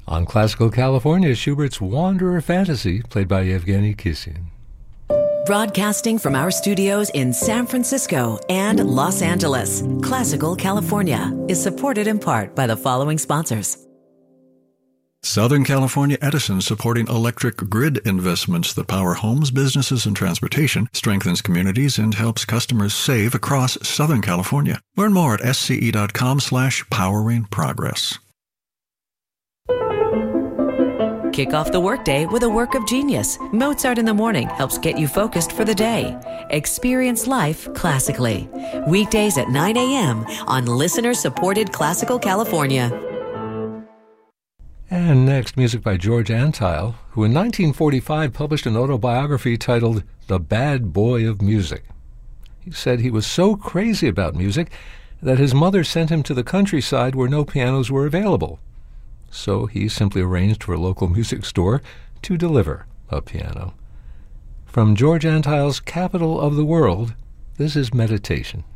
On Classical California, Schubert's Wanderer Fantasy, played by Yevgeny Kissin. Broadcasting from our studios in San Francisco and Los Angeles, Classical California is supported in part by the following sponsors. Southern California Edison, supporting electric grid investments that power homes, businesses, and transportation, strengthens communities, and helps customers save across Southern California. Learn more at sce.com/poweringprogress. Kick off the workday with a work of genius. Mozart in the Morning helps get you focused for the day. Experience life classically. Weekdays at 9 a.m. on listener-supported Classical California. And next, music by George Antheil, who in 1945 published an autobiography titled The Bad Boy of Music. He said he was so crazy about music that his mother sent him to the countryside where no pianos were available. So he simply arranged for a local music store to deliver a piano. From George Antheil's Capital of the World, this is Meditation.